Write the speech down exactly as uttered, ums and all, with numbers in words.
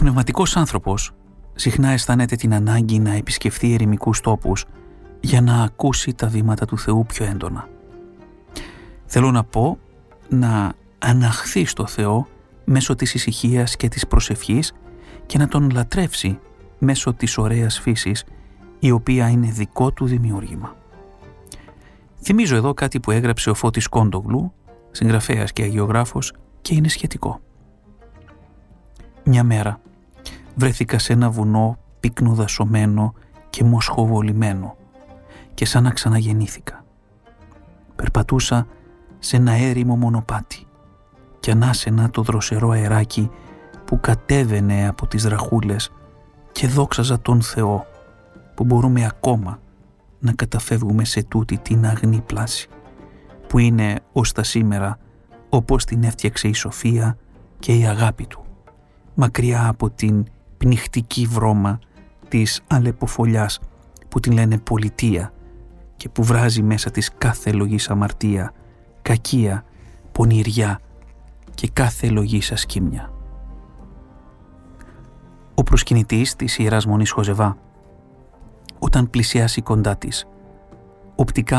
πνευματικός άνθρωπος συχνά αισθάνεται την ανάγκη να επισκεφθεί ερημικούς τόπους για να ακούσει τα βήματα του Θεού πιο έντονα. Θέλω να πω να αναχθεί στο Θεό μέσω της ησυχίας και της προσευχής και να τον λατρεύσει μέσω της ωραίας φύσης, η οποία είναι δικό του δημιούργημα. Θυμίζω εδώ κάτι που έγραψε ο Φώτης Κόντογλου, συγγραφέας και αγιογράφος, και είναι σχετικό. Μια μέρα βρέθηκα σε ένα βουνό πυκνοδασωμένο και μοσχοβολημένο και σαν να ξαναγεννήθηκα. Περπατούσα σε ένα έρημο μονοπάτι και ανάσαινα το δροσερό αεράκι που κατέβαινε από τις ραχούλες και δόξαζα τον Θεό που μπορούμε ακόμα να καταφεύγουμε σε τούτη την αγνή πλάση που είναι ως τα σήμερα όπως την έφτιαξε η σοφία και η αγάπη του, μακριά από την πνιχτική βρώμα της αλεποφολιάς που την λένε πολιτεία και που βράζει μέσα της κάθε λογής αμαρτία, κακία, πονηριά και κάθε λογής ασκήμια. Ο προσκυνητής της Ιεράς Μονής Χοζεβά, όταν πλησιάσει κοντά της, οπτικά